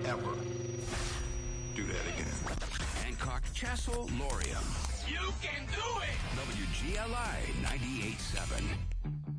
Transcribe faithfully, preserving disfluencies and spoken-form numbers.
ever do that again. Hancock, Castle, Lorient. You can do it! W G L I ninety-eight point seven.